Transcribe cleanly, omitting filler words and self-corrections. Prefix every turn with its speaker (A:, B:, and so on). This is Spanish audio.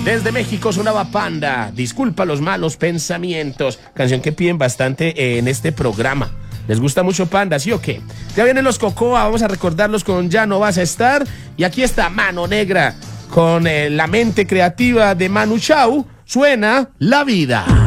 A: Desde México sonaba Panda, Disculpa los malos pensamientos, canción que piden bastante en este programa. ¿Les gusta mucho Panda, sí o qué? Ya vienen los Cocoa, vamos a recordarlos con Ya no vas a estar. Y aquí está Mano Negra, con la mente creativa de Manu Chao, suena La Vida.